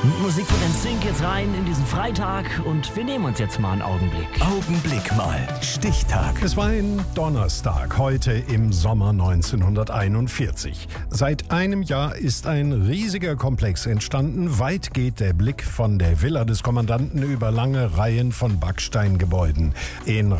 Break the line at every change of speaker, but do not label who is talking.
Musik von NSYNC jetzt rein in diesen Freitag und wir nehmen uns jetzt mal einen Augenblick.
Augenblick mal. Stichtag.
Es war ein Donnerstag, heute im Sommer 1941. Seit einem Jahr ist ein riesiger Komplex entstanden. Weit geht der Blick von der Villa des Kommandanten über lange Reihen von Backsteingebäuden. In